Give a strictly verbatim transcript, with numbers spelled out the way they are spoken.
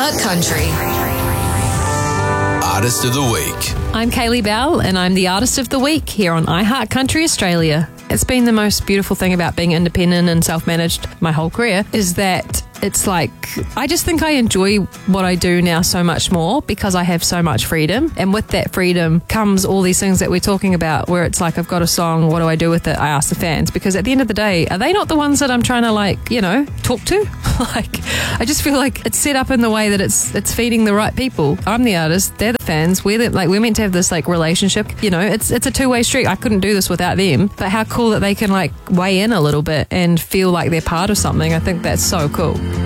iHeart Country. Artist of the Week. I'm Kaylee Bell, and I'm the Artist of the Week here on iHeart Country Australia. It's been the most beautiful thing about being independent and self-managed my whole career is that it's like, I just think I enjoy what I do now so much more because I have so much freedom. And with that freedom comes all these things that we're talking about where it's like, I've got a song, what do I do with it? I ask the fans, because at the end of the day, are they not the ones that I'm trying to like, you know, talk to? Like, I just feel like it's set up in the way that it's it's feeding the right people. I'm the artist, they're the fans. We're the, like, we're meant to have this like relationship, you know, it's it's a two-way street. I couldn't do this without them, but how cool that they can like weigh in a little bit and feel like they're part of something. I think that's so cool.